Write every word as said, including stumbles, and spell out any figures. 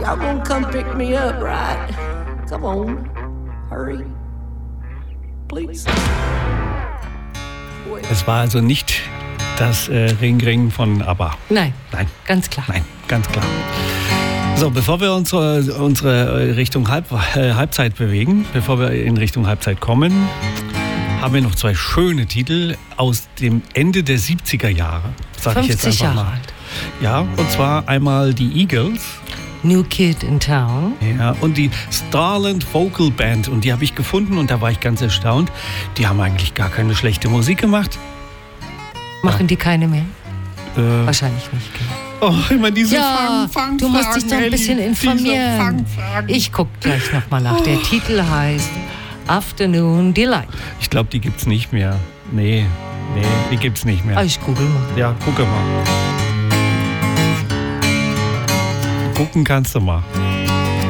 Y'all gonna come pick me up, right? Come on, hurry, please. Es war also nicht das äh, Ring Ring von ABBA. Nein, Nein, ganz klar. nein, ganz klar. So, bevor wir uns äh, unsere Richtung Halb, äh, Halbzeit bewegen, bevor wir in Richtung Halbzeit kommen, haben wir noch zwei schöne Titel aus dem Ende der siebziger Jahre. Sag ich jetzt fünfzig einfach Jahre mal. alt. Ja, und zwar einmal die Eagles. New Kid in Town. Ja, und die Starland Vocal Band. Und die habe ich gefunden und da war ich ganz erstaunt. Die haben eigentlich gar keine schlechte Musik gemacht. Machen die keine mehr? Äh, Wahrscheinlich nicht. Genau. oh, immer diese Ja, Fang, Fang, du musst dich doch ein bisschen informieren. Fang, Ich guck gleich nochmal nach. Der Titel heißt Afternoon Delight. Ich glaube, die gibt's nicht mehr. Nee, nee, die gibt's nicht mehr. Ah, ich google mal. Ja, gucke mal. Gucken kannst du mal.